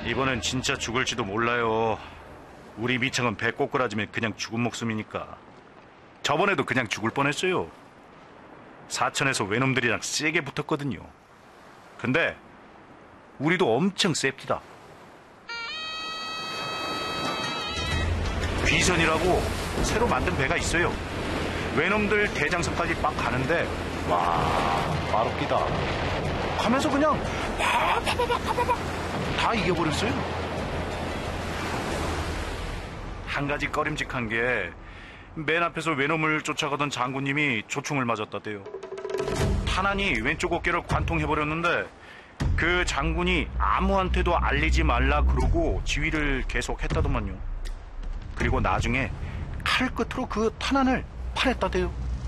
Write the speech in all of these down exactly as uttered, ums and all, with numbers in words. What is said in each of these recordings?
이번엔 진짜 죽을지도 몰라요. 우리 미창은 배 꼬꾸라지면 그냥 죽은 목숨이니까. 저번에도 그냥 죽을 뻔했어요. 사천에서 외놈들이랑 세게 붙었거든요. 근데 우리도 엄청 셉니다. 귀선이라고 새로 만든 배가 있어요. 외놈들 대장선까지 막 가는데 와 빠릅니다. 가면서 그냥 파파파파파파파 다 이겨버렸어요. 한 가지 꺼림직한 게 맨 앞에서 외놈을 쫓아가던 장군님이 조총을 맞았다대요. 탄환이 왼쪽 어깨를 관통해버렸는데 그 장군이 아무한테도 알리지 말라 그러고 지휘를 계속 했다더만요. 그리고 나중에 칼 끝으로 그 탄환을 팔했다대요.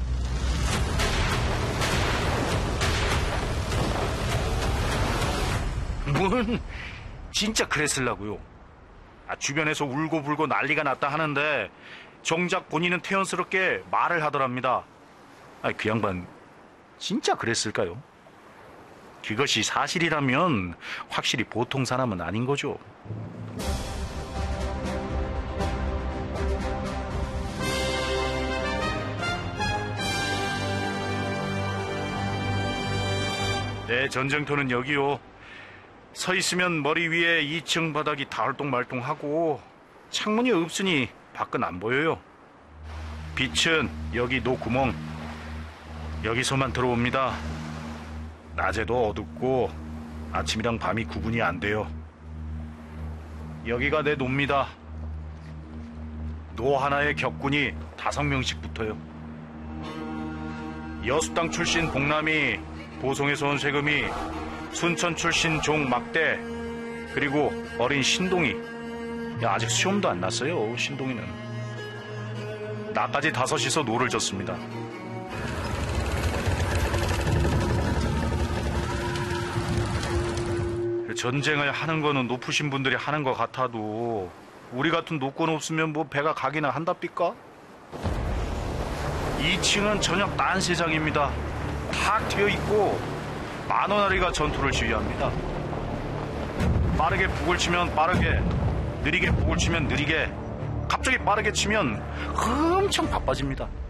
뭔 진짜 그랬을라고요. 아, 주변에서 울고불고 난리가 났다 하는데 정작 본인은 태연스럽게 말을 하더랍니다. 아, 그 양반 진짜 그랬을까요? 그것이 사실이라면 확실히 보통 사람은 아닌 거죠. 네, 전쟁터는 여기요. 서 있으면 머리 위에 이 층 바닥이 다얼똥말똥하고 창문이 없으니 밖은 안 보여요. 빛은 여기 노구멍 여기서만 들어옵니다. 낮에도 어둡고 아침이랑 밤이 구분이 안 돼요. 여기가 내 노입니다. 노 하나의 격군이 다섯 명씩 붙어요. 여수땅 출신 복남이, 보송에서 온 세금이, 순천 출신 종 막대, 그리고 어린 신동이. 야, 아직 시험도 안 났어요. 신동이는. 나까지 다섯이서 노를 졌습니다. 전쟁을 하는 거는 높으신 분들이 하는 것 같아도 우리 같은 노권 없으면 뭐 배가 가기나 한답니까? 이 층은 저녁 난세장입니다. 탁 트여 있고 만원아리가 전투를 지휘합니다. 빠르게 북을 치면 빠르게, 느리게 북을 치면 느리게, 갑자기 빠르게 치면 엄청 바빠집니다.